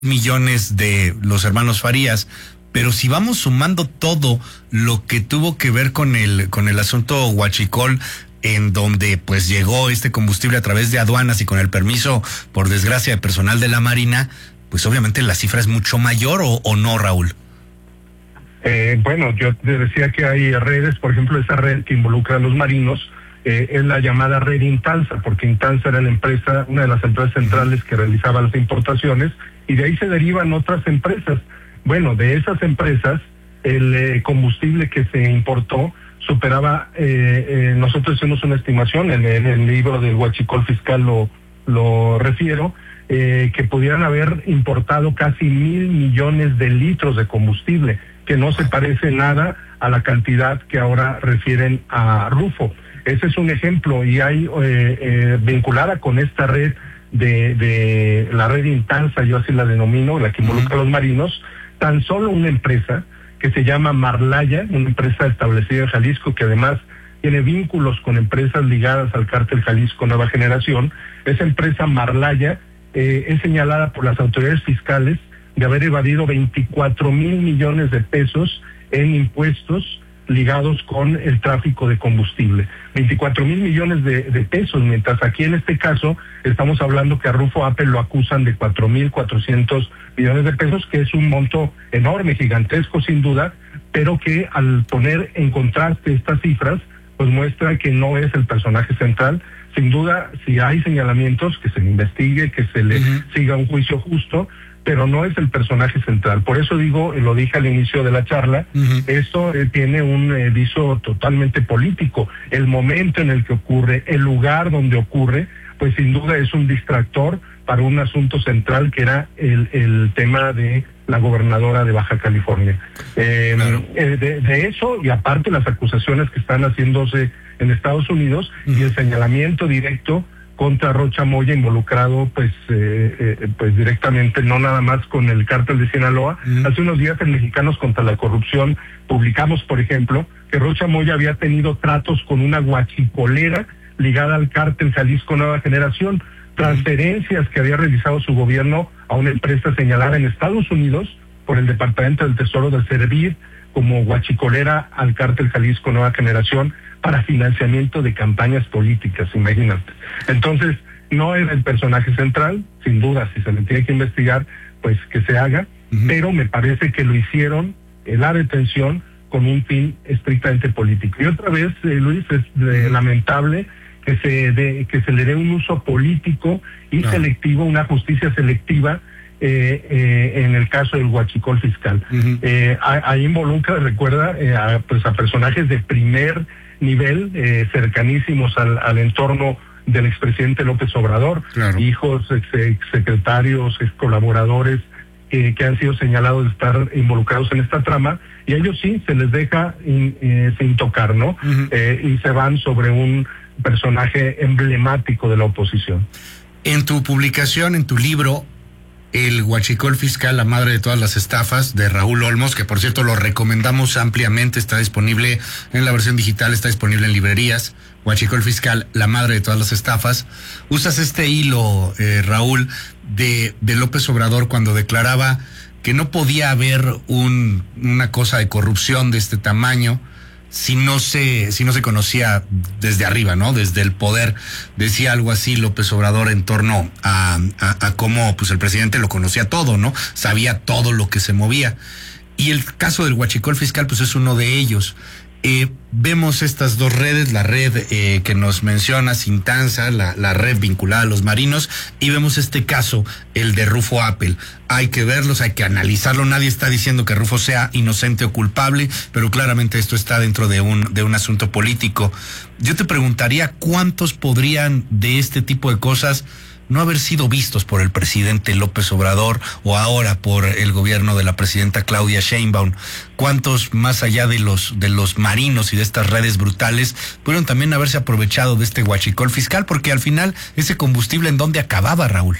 millones de los hermanos Farías, pero si vamos sumando todo lo que tuvo que ver con el asunto Huachicol, en donde pues llegó este combustible a través de aduanas y con el permiso, por desgracia, de personal de la Marina, pues obviamente la cifra es mucho mayor, ¿o no, Raúl? Bueno, yo te decía que hay redes, por ejemplo, esa red que involucra a los marinos, es la llamada red Intansa, porque Intansa era la empresa, una de las empresas centrales que realizaba las importaciones, y de ahí se derivan otras empresas. Bueno, de esas empresas, el combustible que se importó superaba, nosotros hicimos una estimación, en el libro del Huachicol Fiscal lo refiero, que pudieran haber importado casi 1,000 millones de litros de combustible, que no se parece nada a la cantidad que ahora refieren a Rufo. Ese es un ejemplo, y hay vinculada con esta red de la red Intansa, yo así la denomino, la que involucra a los marinos, tan solo una empresa que se llama Marlaya, una empresa establecida en Jalisco, que además tiene vínculos con empresas ligadas al cártel Jalisco Nueva Generación. Esa empresa Marlaya es señalada por las autoridades fiscales de haber evadido 24,000 millones de pesos en impuestos ligados con el tráfico de combustible. 24,000 millones de pesos, mientras aquí en este caso estamos hablando que a Rufo Apple lo acusan de 4,400 millones de pesos, que es un monto enorme, gigantesco sin duda, pero que al poner en contraste estas cifras, pues muestra que no es el personaje central. Sin duda, si hay señalamientos, que se le investigue, que se le siga un juicio justo, pero no es el personaje central. Por eso digo, lo dije al inicio de la charla, esto tiene un viso totalmente político. El momento en el que ocurre, el lugar donde ocurre, pues sin duda es un distractor para un asunto central que era el tema de la gobernadora de Baja California. Claro. De eso, y aparte las acusaciones que están haciéndose en Estados Unidos, y el señalamiento directo contra Rocha Moya, involucrado pues directamente, no nada más con el cártel de Sinaloa. Hace unos días en Mexicanos contra la Corrupción publicamos, por ejemplo, que Rocha Moya había tenido tratos con una guachicolera ligada al cártel Jalisco Nueva Generación, transferencias que había realizado su gobierno a una empresa señalada en Estados Unidos por el Departamento del Tesoro de servir como guachicolera al cártel Jalisco Nueva Generación para financiamiento de campañas políticas, imagínate. Entonces, no era el personaje central, sin duda, si se le tiene que investigar, pues que se haga, pero me parece que lo hicieron, la detención, con un fin estrictamente político. Y otra vez, Luis, es lamentable que se le dé un uso político y selectivo, una justicia selectiva, en el caso del Huachicol Fiscal. Ahí involucra, recuerda, a personajes de primer nivel, cercanísimos al entorno del expresidente López Obrador, hijos, exsecretarios, excolaboradores que han sido señalados de estar involucrados en esta trama, y a ellos sí se les deja sin tocar, ¿no? Y se van sobre un personaje emblemático de la oposición. En tu publicación, en tu libro, El Huachicol Fiscal, la madre de todas las estafas, de Raúl Olmos, que por cierto lo recomendamos ampliamente, está disponible en la versión digital, está disponible en librerías. Huachicol Fiscal, la madre de todas las estafas. Usas este hilo, Raúl, de López Obrador cuando declaraba que no podía haber una cosa de corrupción de este tamaño si no se conocía desde arriba, ¿no? Desde el poder. Decía algo así López Obrador en torno a cómo pues el presidente lo conocía todo, ¿no? Sabía todo lo que se movía. Y el caso del Huachicol Fiscal pues es uno de ellos. Vemos estas dos redes, la red que nos mencionas, Intansa, la red vinculada a los marinos, y vemos este caso, el de Rufo Apple. Hay que verlos, hay que analizarlo. Nadie está diciendo que Rufo sea inocente o culpable, pero claramente esto está dentro de un asunto político. Yo te preguntaría, ¿cuántos podrían de este tipo de cosas no haber sido vistos por el presidente López Obrador o ahora por el gobierno de la presidenta Claudia Sheinbaum? ¿Cuántos, más allá de los marinos y de estas redes brutales, pudieron también haberse aprovechado de este Huachicol Fiscal? Porque al final, ese combustible, ¿en dónde acababa, Raúl?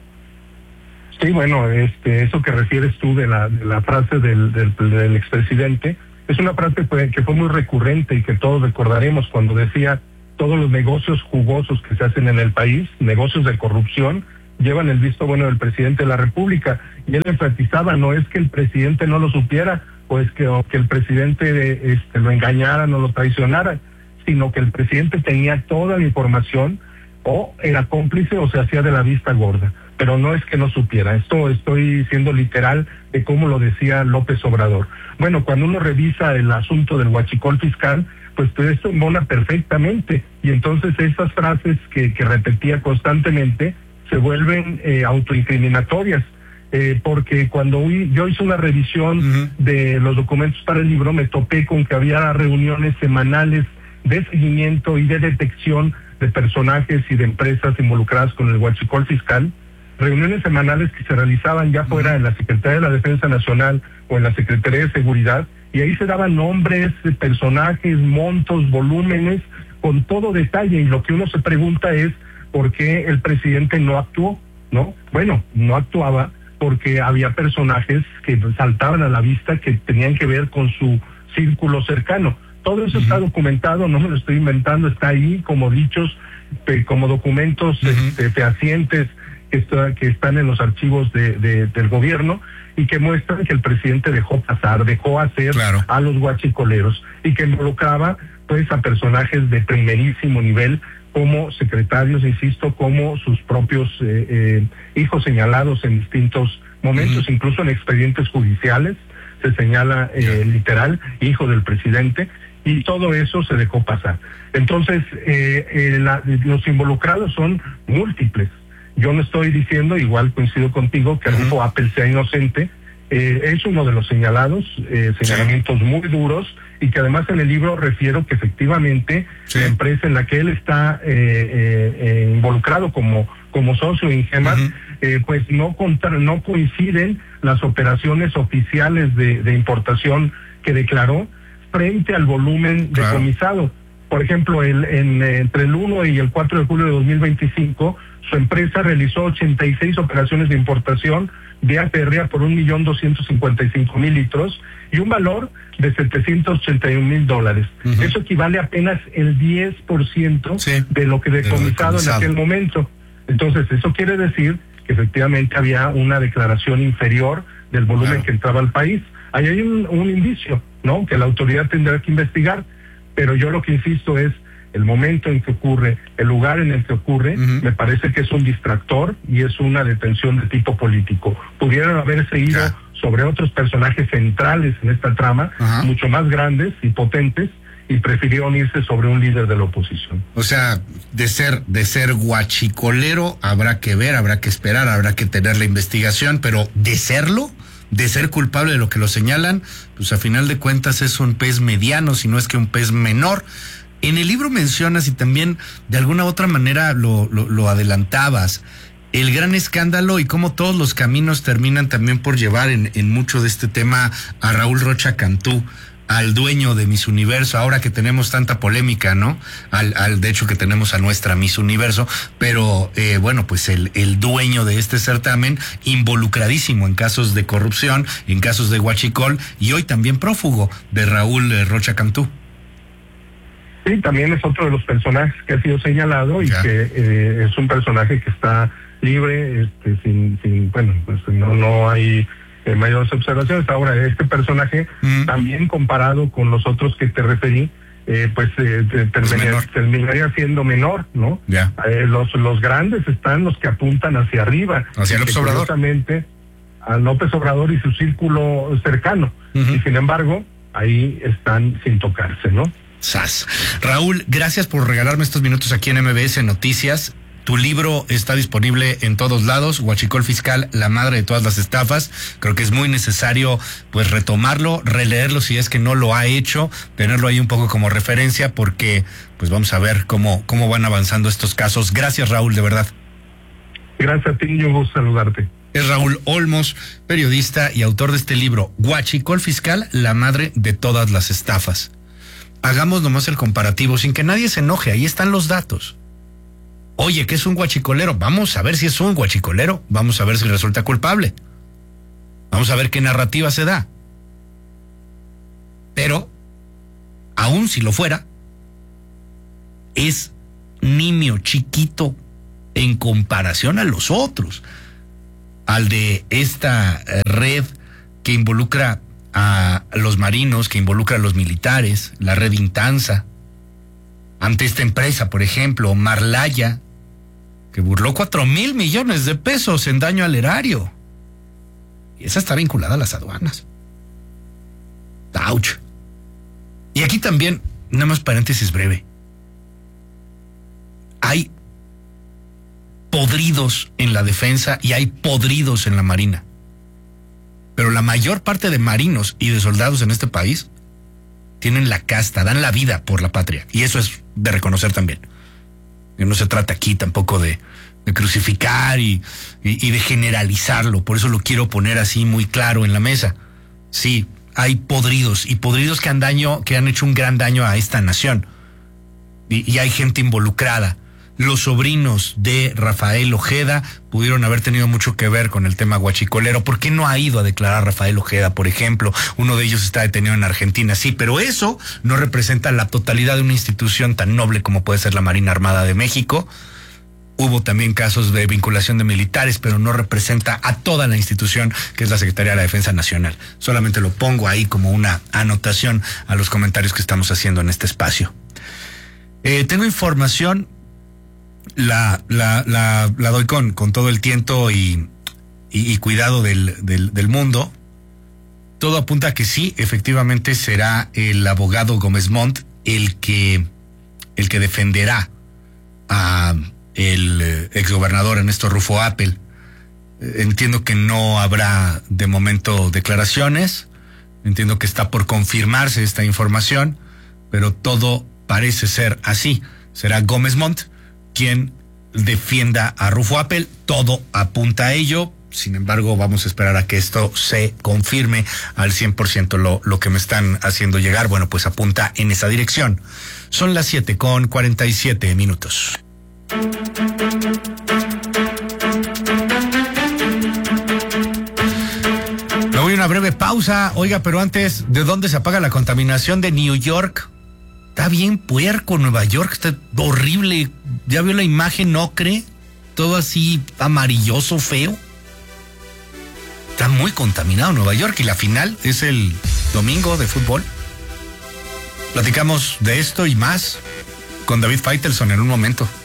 Sí, bueno, eso que refieres tú de la frase del expresidente, es una frase que fue muy recurrente y que todos recordaremos cuando decía: todos los negocios jugosos que se hacen en el país, negocios de corrupción, llevan el visto bueno del presidente de la República. Y él enfatizaba, no es que el presidente no lo supiera, o que el presidente lo engañara, no lo traicionara, sino que el presidente tenía toda la información, o era cómplice o se hacía de la vista gorda, pero no es que no supiera. Esto estoy siendo literal de cómo lo decía López Obrador. Bueno, cuando uno revisa el asunto del huachicol fiscal, pues esto embona perfectamente, y entonces esas frases que repetía constantemente se vuelven autoincriminatorias, porque cuando yo hice una revisión de los documentos para el libro, me topé con que había reuniones semanales de seguimiento y de detección de personajes y de empresas involucradas con el huachicol fiscal, reuniones semanales que se realizaban ya fuera en la Secretaría de la Defensa Nacional o en la Secretaría de Seguridad, y ahí se daban nombres, personajes, montos, volúmenes, con todo detalle, y lo que uno se pregunta es ¿por qué el presidente no actuó? ¿No? Bueno, no actuaba porque había personajes que saltaban a la vista que tenían que ver con su círculo cercano. Todo eso está documentado, no me lo estoy inventando, está ahí como dichos, como documentos fehacientes que están en los archivos del gobierno, y que muestran que el presidente dejó hacer a los huachicoleros, y que involucraba pues a personajes de primerísimo nivel, como secretarios, insisto, como sus propios hijos señalados en distintos momentos, incluso en expedientes judiciales se señala literal, hijo del presidente, y todo eso se dejó pasar. Entonces, los involucrados son múltiples. Yo no estoy diciendo, igual coincido contigo, que Rufo Apple sea inocente, es uno de los señalados, señalamientos muy duros, y que además en el libro refiero que efectivamente la empresa en la que él está involucrado como socio en Ingemat, pues no coinciden las operaciones oficiales de importación que declaró frente al volumen decomisado. Por ejemplo, entre el 1 y el 4 de julio de 2025, su empresa realizó 86 operaciones de importación vía férrea por 1.255.000 litros y un valor de $781,000. Eso equivale a apenas el 10% de lo que decomisado en aquel momento. Entonces, eso quiere decir que efectivamente había una declaración inferior del volumen que entraba al país. Ahí hay un indicio, ¿no?, que la autoridad tendrá que investigar, pero yo lo que insisto es el momento en que ocurre, el lugar en el que ocurre, me parece que es un distractor y es una detención de tipo político. Pudieron haberse ido sobre otros personajes centrales en esta trama, mucho más grandes y potentes, y prefirieron irse sobre un líder de la oposición. O sea, de ser guachicolero habrá que ver, habrá que esperar, habrá que tener la investigación, pero de serlo, de ser culpable de lo que lo señalan, pues a final de cuentas es un pez mediano, si no es que un pez menor. En el libro mencionas, y también de alguna otra manera lo adelantabas, el gran escándalo y cómo todos los caminos terminan también por llevar en mucho de este tema a Raúl Rocha Cantú, al dueño de Miss Universo, ahora que tenemos tanta polémica, ¿no? De hecho que tenemos a nuestra Miss Universo, pero bueno, pues el dueño de este certamen, involucradísimo en casos de corrupción, en casos de huachicol, y hoy también prófugo de Raúl Rocha Cantú. Sí, también es otro de los personajes que ha sido señalado y que es un personaje que está libre, bueno, pues no hay mayores observaciones. Ahora, este personaje, también comparado con los otros que te referí, pues terminaría siendo menor, ¿no? Los grandes están los que apuntan hacia arriba. Hacia López Obrador. A López Obrador y su círculo cercano. Y sin embargo, ahí están sin tocarse, ¿no? Raúl, gracias por regalarme estos minutos aquí en MBS Noticias. Tu libro está disponible en todos lados, Huachicol Fiscal, la madre de todas las estafas. Creo que es muy necesario pues retomarlo, releerlo si es que no lo ha hecho, tenerlo ahí un poco como referencia, porque pues vamos a ver cómo van avanzando estos casos. Gracias, Raúl, de verdad. Gracias a ti, yo gusto saludarte. Es Raúl Olmos, periodista y autor de este libro, Huachicol Fiscal, la madre de todas las estafas. Hagamos nomás el comparativo sin que nadie se enoje, ahí están los datos. Oye, ¿qué es un huachicolero? Vamos a ver si es un huachicolero, vamos a ver si resulta culpable. Vamos a ver qué narrativa se da. Pero, aun si lo fuera, es nimio, chiquito, en comparación a los otros, al de esta red que involucra a los marinos, que involucra a los militares, la red Intanza. Ante esta empresa, por ejemplo, Marlaya, que burló 4,000 millones de pesos en daño al erario. Y esa está vinculada a las aduanas. ¡Auch! Y aquí también, nada más paréntesis breve. Hay podridos en la defensa y hay podridos en la marina. Pero la mayor parte de marinos y de soldados en este país tienen la casta, dan la vida por la patria. Y eso es de reconocer también. Y no se trata aquí tampoco de crucificar y de generalizarlo. Por eso lo quiero poner así muy claro en la mesa. Sí, hay podridos y podridos que han hecho un gran daño a esta nación. Y hay gente involucrada. Los sobrinos de Rafael Ojeda pudieron haber tenido mucho que ver con el tema guachicolero. ¿Por qué no ha ido a declarar Rafael Ojeda, por ejemplo? Uno de ellos está detenido en Argentina, sí, pero eso no representa la totalidad de una institución tan noble como puede ser la Marina Armada de México. Hubo también casos de vinculación de militares, pero no representa a toda la institución que es la Secretaría de la Defensa Nacional. Solamente lo pongo ahí como una anotación a los comentarios que estamos haciendo en este espacio. Tengo información. La doy con todo el tiento y cuidado del mundo. Todo apunta a que sí, efectivamente será el abogado Gómez Montt el que defenderá a el exgobernador Ernesto Rufo Appel. Entiendo que no habrá de momento declaraciones, entiendo que está por confirmarse esta información, pero todo parece ser así. Será Gómez Montt quien defienda a Rufo Appel, todo apunta a ello. Sin embargo, vamos a esperar a que esto se confirme al 100%. Lo que me están haciendo llegar, bueno, pues apunta en esa dirección. Son las 7:47. Me voy a una breve pausa. Oiga, pero antes, ¿de dónde se apaga la contaminación de New York? Está bien puerco Nueva York, está horrible. ¿Ya vio la imagen ocre? Todo así amarilloso, feo. Está muy contaminado Nueva York y la final es el domingo de fútbol. Platicamos de esto y más con David Faitelson en un momento.